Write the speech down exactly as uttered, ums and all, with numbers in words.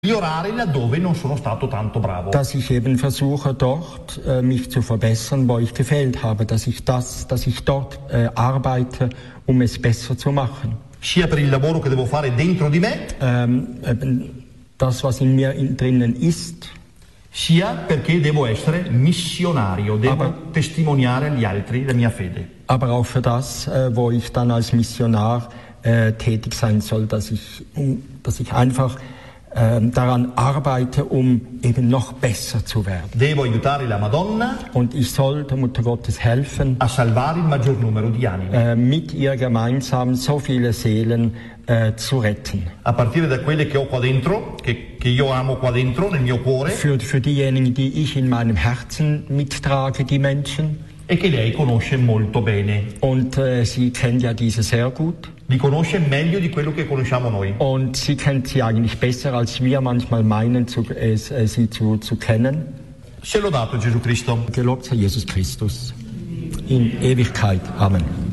migliorare laddove non sono stato tanto bravo. Dass ich eben versuche, dort äh, mich zu verbessern, wo ich gefehlt habe, dass ich das, dass ich dort äh, arbeite, um es besser zu machen. Sia per il lavoro che devo fare dentro di me, Ähm, eben das, was in mir in, drinnen ist, sia perché devo essere missionario, devo Aber- testimoniare agli altri la mia fede. aber auch für das, äh, wo ich dann als Missionar äh, tätig sein soll, dass ich, um, dass ich einfach ähm, daran arbeite, um eben noch besser zu werden. Devo aiutare la Madonna Und ich soll der Mutter Gottes helfen, a salvare il maggior numero di anime, äh, mit ihr gemeinsam so viele Seelen äh, zu retten. a partire da quelle che ho qua dentro, che, che io amo qua dentro, nel mio cuore, Für, für diejenigen, die ich in meinem Herzen mittrage, die Menschen. e che lei conosce molto bene. Und äh, sie kennt ja diese sehr gut. Li conosce meglio di quello che conosciamo noi. Und sie kennt sie eigentlich besser, als wir manchmal meinen, zu, äh, sie zu, zu kennen. Se l'ho dato Gesù Cristo. Gelobt sei Jesus Christus in Ewigkeit. Amen.